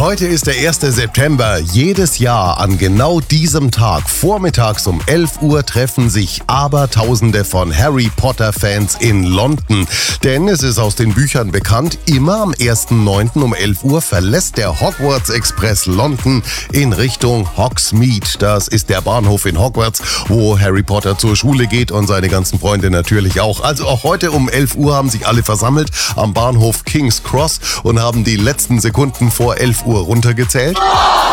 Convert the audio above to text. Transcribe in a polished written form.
Heute ist der 1. September. Jedes Jahr an genau diesem Tag, vormittags um 11 Uhr, treffen sich Abertausende von Harry Potter-Fans in London. Denn es ist aus den Büchern bekannt, immer am 1.9. um 11 Uhr verlässt der Hogwarts Express London in Richtung Hogsmeade. Das ist der Bahnhof in Hogwarts, wo Harry Potter zur Schule geht und seine ganzen Freunde natürlich auch. Also auch heute um 11 Uhr haben sich alle versammelt am Bahnhof King's Cross und haben die letzten Sekunden vor 11 Uhr runtergezählt.